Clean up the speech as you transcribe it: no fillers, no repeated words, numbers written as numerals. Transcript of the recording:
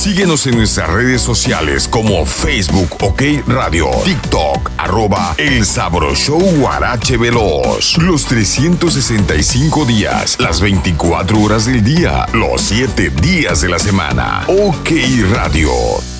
Síguenos en nuestras redes sociales como Facebook OK Radio, TikTok @El Sabro Show Guarache Veloz. Los 365 días, las 24 horas del día, los 7 días de la semana. OK Radio.